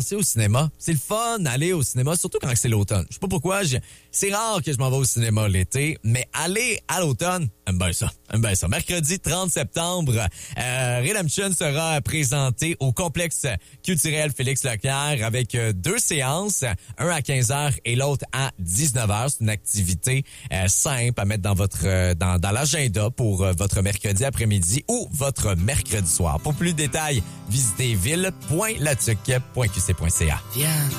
C'est au cinéma. C'est le fun d'aller au cinéma, surtout quand c'est l'automne. Je sais pas pourquoi, c'est rare que je m'en vais au cinéma l'été, mais aller à l'automne, j'aime bien ça. J'aime bien ça. Mercredi 30 septembre, Redemption sera présenté au complexe culturel Félix Leclerc avec 2 séances, un à 15h et l'autre à 19h. C'est une activité simple à mettre dans votre dans l'agenda pour votre mercredi après-midi ou votre mercredi soir. Pour plus de détails, visitez ville.latuc.qc.ca. Viens.